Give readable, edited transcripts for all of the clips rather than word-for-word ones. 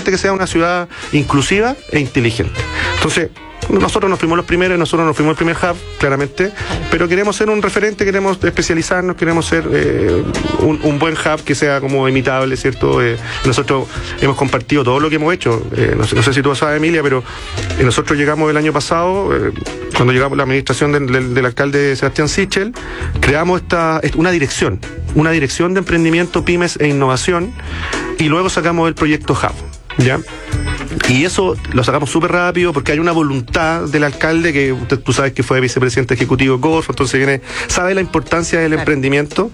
finalmente que sea una ciudad inclusiva e inteligente. Entonces, nosotros nos fuimos los primeros, nosotros nos fuimos el primer hub, claramente, pero queremos ser un referente, queremos especializarnos, queremos ser un buen hub que sea como imitable, ¿cierto? Nosotros hemos compartido todo lo que hemos hecho, no sé si tú sabes, Emilia, pero nosotros llegamos el año pasado, cuando llegamos a la administración del alcalde Sebastián Sichel, creamos una dirección de emprendimiento, pymes e innovación, y luego sacamos el proyecto Hub, ¿ya? Y eso lo sacamos súper rápido porque hay una voluntad del alcalde que tú sabes que fue vicepresidente ejecutivo de Corfo, entonces sabe la importancia del emprendimiento,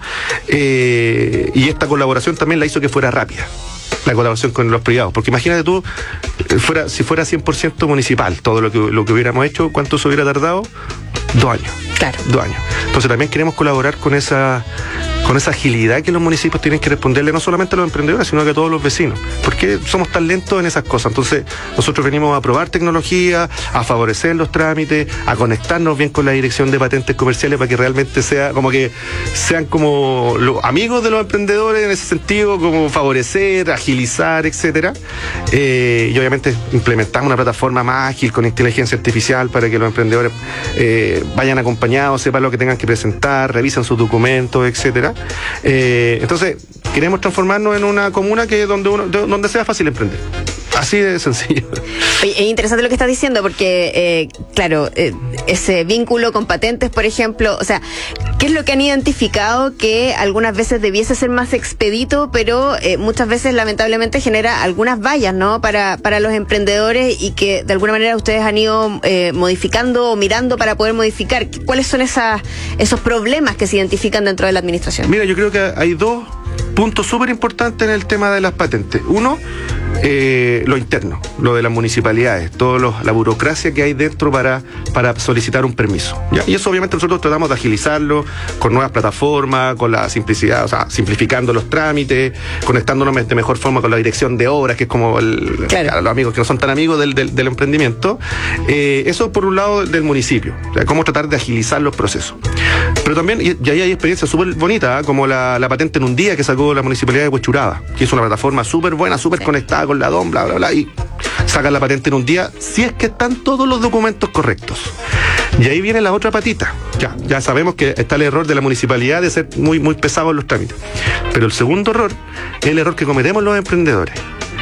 y esta colaboración también la hizo que fuera rápida, la colaboración con los privados, porque imagínate tú, si fuera 100% municipal todo lo que hubiéramos hecho, ¿cuánto se hubiera tardado? 2 años. Claro. 2 años. Entonces también queremos colaborar con esa agilidad que los municipios tienen que responderle no solamente a los emprendedores, sino que a todos los vecinos. ¿Por qué somos tan lentos en esas cosas? Entonces, nosotros venimos a probar tecnología, a favorecer los trámites, a conectarnos bien con la dirección de patentes comerciales para que realmente sean como los amigos de los emprendedores en ese sentido, como favorecer, agilizar, etcétera. Y obviamente implementamos una plataforma más ágil con inteligencia artificial para que los emprendedores vayan acompañados, sepan lo que tengan que presentar, revisen sus documentos, etcétera. Entonces queremos transformarnos en una comuna donde sea fácil emprender. Así de sencillo. Oye, es interesante lo que estás diciendo porque, claro, ese vínculo con patentes, por ejemplo, o sea, ¿qué es lo que han identificado que algunas veces debiese ser más expedito, pero muchas veces lamentablemente genera algunas vallas, ¿no? Para los emprendedores y que de alguna manera ustedes han ido modificando o mirando para poder modificar. ¿Cuáles son esos problemas que se identifican dentro de la administración? Mira, yo creo que hay 2 puntos súper importantes en el tema de las patentes. Uno, lo interno, lo de las municipalidades, la burocracia que hay dentro para solicitar un permiso, ¿ya? Y eso obviamente nosotros tratamos de agilizarlo con nuevas plataformas, con la simplicidad, o sea, simplificando los trámites, conectándonos de mejor forma con la dirección de obras, que es como claro, los amigos que no son tan amigos del emprendimiento. Eso por un lado del municipio, o sea, cómo tratar de agilizar los procesos. Pero también, y ahí hay experiencias súper bonitas, como la patente en un día que sacó la municipalidad de Huechuraba, que es una plataforma súper buena, súper conectada con la DOM, bla, bla, bla, y sacan la patente en un día, si es que están todos los documentos correctos. Y ahí viene la otra patita. Ya sabemos que está el error de la municipalidad de ser muy, muy pesado en los trámites. Pero el segundo error es el error que cometemos los emprendedores,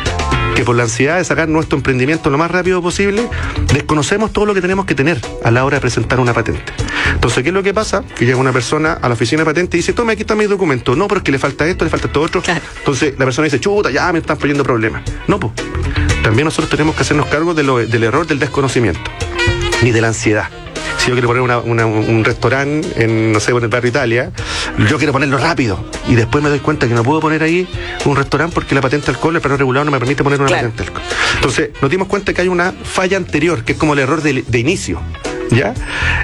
que por la ansiedad de sacar nuestro emprendimiento lo más rápido posible, desconocemos todo lo que tenemos que tener a la hora de presentar una patente. Entonces, ¿qué es lo que pasa? Que llega una persona a la oficina de patente y dice, tome, aquí está mi documento. No, pero es que le falta esto, le falta esto otro. Claro. Entonces, la persona dice, chuta, ya me están poniendo problemas. No, pues. También nosotros tenemos que hacernos cargo del error del desconocimiento, ni de la ansiedad. Si yo quiero poner un restaurante en el barrio Italia, yo quiero ponerlo rápido y después me doy cuenta que no puedo poner ahí un restaurante porque la patente alcohol, el plano regulado no me permite poner una patente alcohol. Entonces nos dimos cuenta que hay una falla anterior, que es como el error de inicio, ¿ya?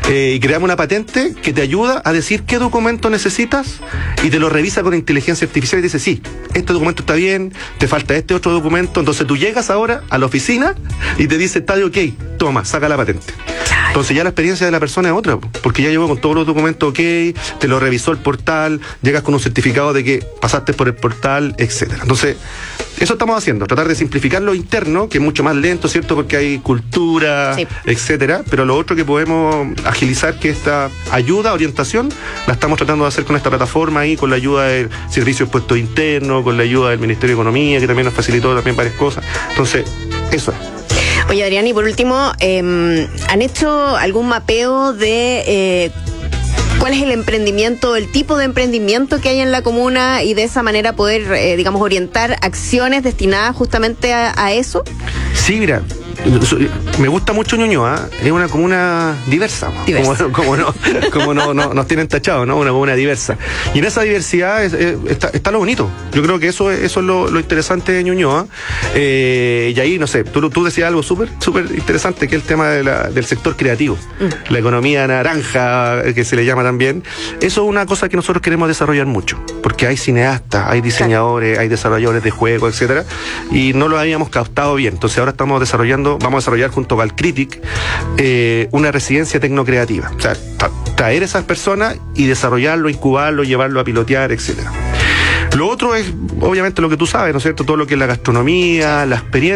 Y creamos una patente que te ayuda a decir qué documento necesitas y te lo revisa con inteligencia artificial y dice, sí, este documento está bien, te falta este otro documento. Entonces tú llegas ahora a la oficina y te dice, está de ok, toma, saca la patente. Entonces ya la experiencia de la persona es otra, porque ya llegó con todos los documentos ok, te lo revisó el portal, llegas con un certificado de que pasaste por el portal, etcétera. Entonces, eso estamos haciendo, tratar de simplificar lo interno, que es mucho más lento, ¿cierto? Porque hay cultura, sí, etcétera, pero lo otro que podemos agilizar, que esta ayuda, orientación, la estamos tratando de hacer con esta plataforma ahí, con la ayuda del Servicio de Impuestos Internos, con la ayuda del Ministerio de Economía, que también nos facilitó también varias cosas. Entonces, eso es. Oye, Adrián, y por último, ¿han hecho algún mapeo de cuál es el emprendimiento, el tipo de emprendimiento que hay en la comuna y de esa manera poder, digamos, orientar acciones destinadas justamente a eso? Sí, mira, me gusta mucho Ñuñoa, es una comuna diversa. Como no nos tienen tachados, ¿no? Una comuna diversa. Y en esa diversidad está lo bonito. Yo creo que eso es lo interesante de Ñuñoa. Y ahí, no sé, tú decías algo súper interesante, que es el tema del sector creativo. La economía naranja, que se le llama también. Eso es una cosa que nosotros queremos desarrollar mucho, porque hay cineastas, hay diseñadores, hay desarrolladores de juegos, etcétera, y no lo habíamos captado bien. Entonces ahora vamos a desarrollar junto a Valcritic una residencia tecnocreativa. O sea, traer esas personas y desarrollarlo, incubarlo, llevarlo a pilotear, etcétera. Lo otro es, obviamente, lo que tú sabes, ¿no es cierto? Todo lo que es la gastronomía, la experiencia.